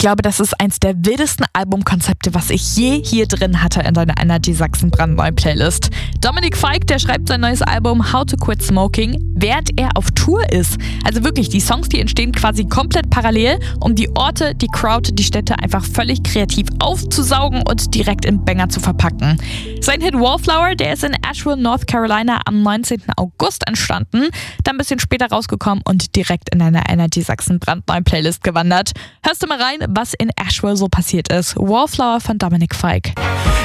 glaube, das ist eins der wildesten Albumkonzepte, was ich je hier drin hatte in deiner Energy Sachsen brandneuen Playlist. Dominic Fike, der schreibt sein neues Album How to Quit Smoking, während er auf Tour ist. Also wirklich, die Songs, die entstehen quasi komplett parallel, um die Orte, die Crowd, die Städte einfach völlig kreativ aufzusaugen und direkt in Banger zu verpacken. Sein Hit Wallflower, der ist in Asheville, North Carolina am 19. August entstanden, dann ein bisschen später rausgekommen und direkt in deiner Energy Sachsen brandneuen Playlist gewandert. Hörst du mal rein, was in Asheville so passiert ist. Wallflower von Dominic Fike.